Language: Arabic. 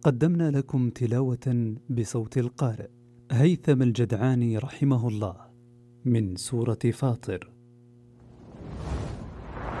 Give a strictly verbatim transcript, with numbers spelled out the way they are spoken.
قدمنا لكم تلاوة بصوت القارئ هيثم الجدعاني رحمه الله من سورة فاطر.